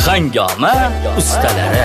Hangoma ustalari.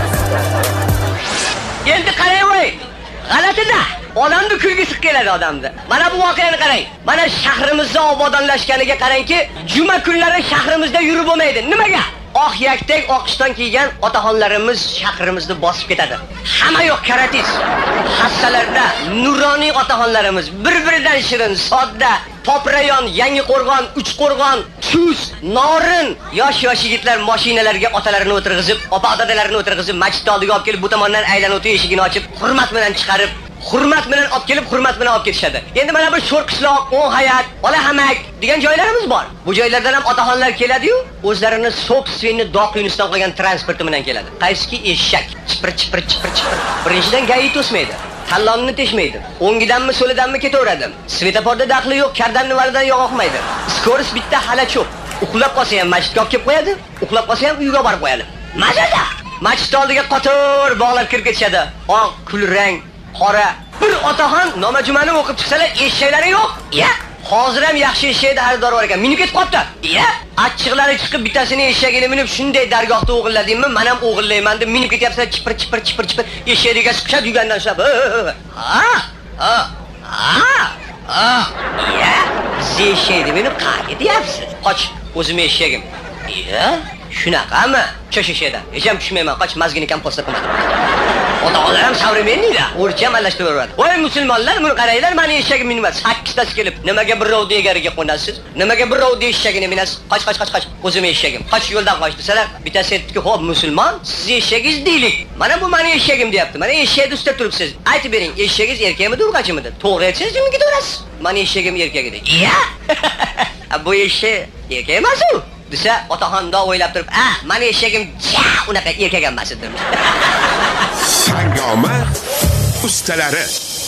Endi qarang voy. G'alati-da. Odamni kulgisi keladi odamda. Mana bu voqeani qarang. Mana shahrimizda obodonlashganiga qarangki, juma kunlari shahrimizda yurib bo'lmaydi. Nimaga? Oq yakdek oqishdan kiygan otaxonlarimiz shahrimizni bosib ketadi. Hamma yo'q karatis. Hassalarda nuroniy otaxonlarimiz bir-biridan shirin, sodda, Toprayon, Yangiqo'rg'on, Uchqo'rg'on, Chus, Norin yosh yigitlar mashinalarga otalarini o'tirg'izib, opa-odalarini o'tirg'izib, masjid oldiga olib kelib, bu tomondan aylanib o'tib, eshigini ochib, hurmat bilan chiqarib, hurmat bilan olib kelib, hurmat bilan olib ketishadi. Endi mana bu Sho'rqishloq, O'ng'ayat, Olahamak degan joylarimiz bor. Bu joylardan ham otaxonlar keladi-yu, o'zlarini sobstveni doqiyniston qilgan transporti bilan keladi. Qaysiki eshak, chipir. Birinchidan gayi to'smaydi. Tallonni teshmaydi. O'ngidanmi, so'lidanmi ketaveradi. Svetoforda daxli yo'q, kardanni varidan yo'qmaydi. Skorost bitta halachoq. Uxlab qolsa ham masjidga olib kelib qo'yadi, uxlab qolsa ham uyga borib qo'yadi. Mazada. Masjid oldiga qator bog'lab kirib ketishadi. Oq, kulrang, qora. Bir otaxon nomajumani o'qib chiqsalar, eshaklari yo'q. Ya, hozir ham yaxshi eshakda xaridor bor ekan. Minib ketib qopti. Ya, achchiqlari chiqib bittasini eshagini minib shunday dargohda o'g'illadingmi? Men ham o'g'illayman deb minib ketyapsan, chipir. Eshakga chiqishadi yugandan ushlab. Ya, siz eshakni minib qayerga deyapsiz? Qoch, o'zim eshagim. Ya, shunaqami? Cho'shishaydan. Hech ham tushmayman, qoch, mazgini kam posta qilmadim. Otaxonlar ham savremenlikda, o'rcha amallashtirib. Voy musulmonlar, buni qaranglar, meni eshagim minmas. 8 tasi kelib, nimaga bir rovda egariga qo'nasiz? Nimaga bir rovda eshagini minasiz? Qoch. O'zim eshagim. Qoch yo'ldan qoch desalar, bittasi aytdiki, "Xo'p, musulmon, siz eshagingiz deylik. Mana bu meni eshagim deyapti. Mana eshakni ustab turibsiz. Aytib bering, eshagingiz erkakmidi, urg'achimidi? To'g'ri aytsangiz, nima ketaverasiz? Meni eshagim erkak edi." Ya! Bu eshak erkak emas-ku. desa, otaxonda o'ylab turib, "Meni eshagim unaqa erkak emas" dedim. Hangoma ustalari